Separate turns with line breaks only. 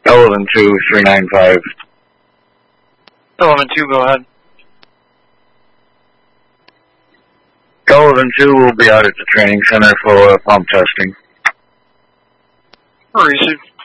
Element 2, 395.
Element 2, go ahead.
Element 2 will be out at the training center for pump testing.
Received.